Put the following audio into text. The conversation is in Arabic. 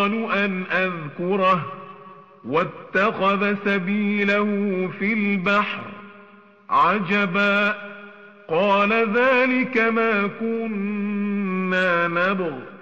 الشيطان أن أذكره واتخذ سبيله في البحر عجبا قال ذلك ما كنا نبغ